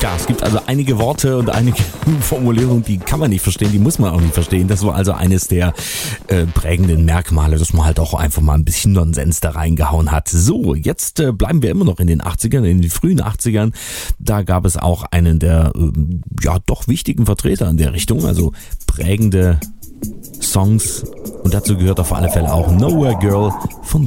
Ja, es gibt also einige Worte und einige Formulierungen, die kann man nicht verstehen, die muss man auch nicht verstehen. Das war also eines der prägenden Merkmale, dass man halt auch einfach mal ein bisschen Nonsens da reingehauen hat. So, jetzt bleiben wir immer noch in den 80ern, in den frühen 80ern. Da gab es auch einen der ja doch wichtigen Vertreter in der Richtung, also prägende Songs. Und dazu gehört auf alle Fälle auch Nowhere Girl von